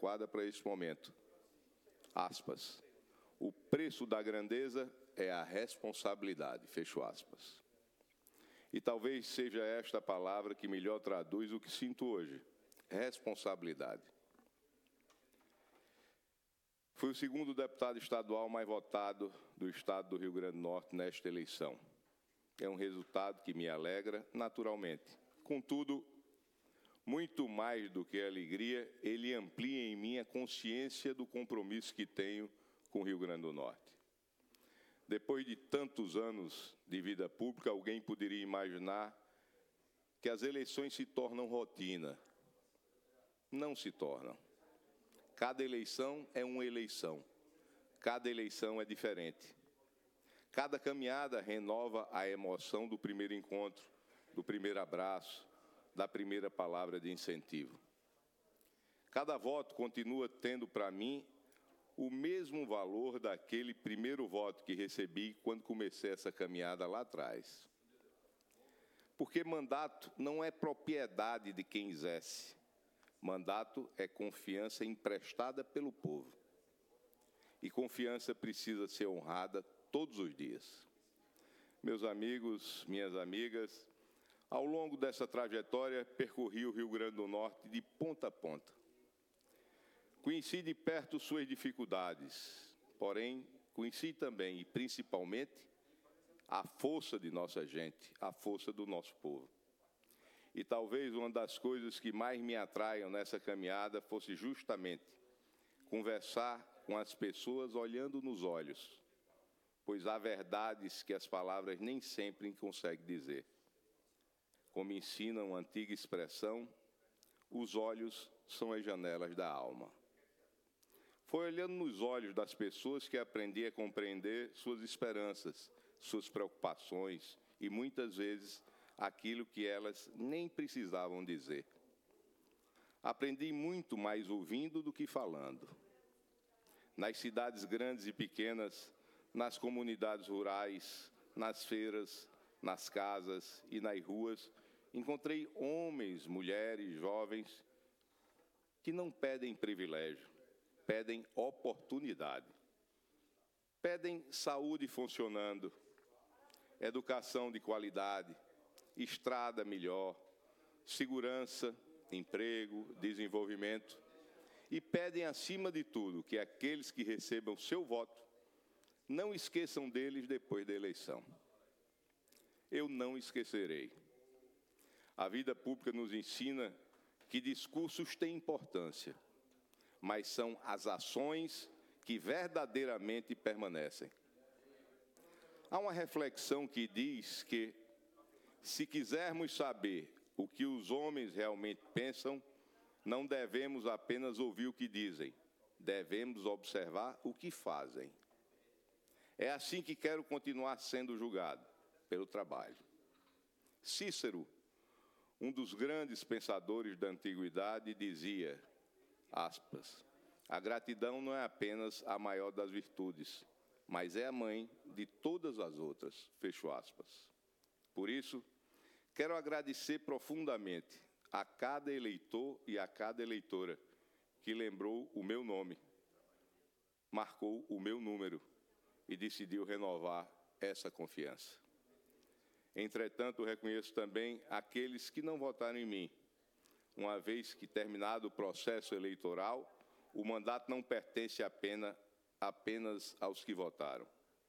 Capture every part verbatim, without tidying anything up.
adequada para esse momento. Aspas. O preço da grandeza é a responsabilidade. Fecho aspas. E talvez seja esta a palavra que melhor traduz o que sinto hoje. Responsabilidade. Fui o segundo deputado estadual mais votado do estado do Rio Grande do Norte nesta eleição. É um resultado que me alegra naturalmente. Contudo, muito mais do que a alegria, ele amplia em mim a consciência do compromisso que tenho com o Rio Grande do Norte. Depois de tantos anos de vida pública, alguém poderia imaginar que as eleições se tornam rotina. Não se tornam. Cada eleição é uma eleição. Cada eleição é diferente. Cada caminhada renova a emoção do primeiro encontro, do primeiro abraço, da primeira palavra de incentivo. Cada voto continua tendo para mim o mesmo valor daquele primeiro voto que recebi quando comecei essa caminhada lá atrás. Porque mandato não é propriedade de quem exerce. Mandato é confiança emprestada pelo povo. E confiança precisa ser honrada todos os dias. Meus amigos, minhas amigas, ao longo dessa trajetória, percorri o Rio Grande do Norte de ponta a ponta. Conheci de perto suas dificuldades, porém, conheci também, e principalmente, a força de nossa gente, a força do nosso povo. E talvez uma das coisas que mais me atraiam nessa caminhada fosse justamente conversar com as pessoas olhando nos olhos, pois há verdades que as palavras nem sempre conseguem dizer. Como ensina uma antiga expressão, os olhos são as janelas da alma. Foi olhando nos olhos das pessoas que aprendi a compreender suas esperanças, suas preocupações e, muitas vezes, aquilo que elas nem precisavam dizer. Aprendi muito mais ouvindo do que falando. Nas cidades grandes e pequenas, nas comunidades rurais, nas feiras, nas casas e nas ruas, encontrei homens, mulheres, jovens que não pedem privilégio, pedem oportunidade. Pedem saúde funcionando, educação de qualidade, estrada melhor, segurança, emprego, desenvolvimento. E pedem, acima de tudo, que aqueles que recebam seu voto não esqueçam deles depois da eleição. Eu não esquecerei. A vida pública nos ensina que discursos têm importância, mas são as ações que verdadeiramente permanecem. Há uma reflexão que diz que, se quisermos saber o que os homens realmente pensam, não devemos apenas ouvir o que dizem, devemos observar o que fazem. É assim que quero continuar sendo julgado, pelo trabalho. Cícero, um dos grandes pensadores da antiguidade, dizia, aspas, a gratidão não é apenas a maior das virtudes, mas é a mãe de todas as outras, fecho aspas. Por isso, quero agradecer profundamente a cada eleitor e a cada eleitora que lembrou o meu nome, marcou o meu número e decidiu renovar essa confiança. Entretanto, reconheço também aqueles que não votaram em mim, uma vez que, terminado o processo eleitoral, o mandato não pertence apenas, apenas aos que votaram.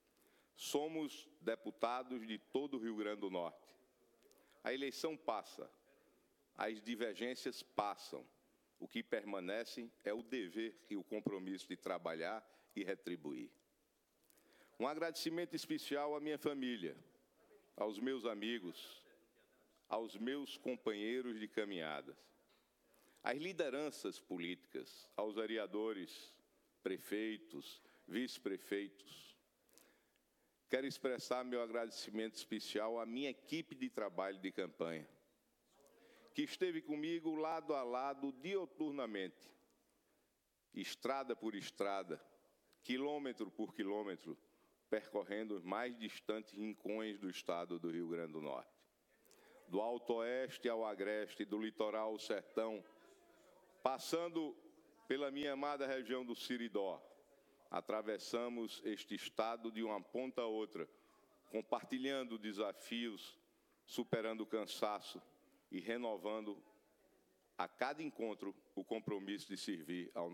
Somos deputados de todo o Rio Grande do Norte. A eleição passa, as divergências passam. O que permanece é o dever e o compromisso de trabalhar e retribuir. Um agradecimento especial à minha família, aos meus amigos, aos meus companheiros de caminhadas, às lideranças políticas, aos vereadores, prefeitos, vice-prefeitos. Quero expressar meu agradecimento especial à minha equipe de trabalho de campanha, que esteve comigo lado a lado dioturnamente, estrada por estrada, quilômetro por quilômetro, percorrendo os mais distantes rincões do estado do Rio Grande do Norte. Do Alto Oeste ao Agreste, do litoral ao sertão, passando Pela minha amada região do Siridó, atravessamos este estado de uma ponta a outra, compartilhando desafios, superando o cansaço e renovando a cada encontro o compromisso de servir ao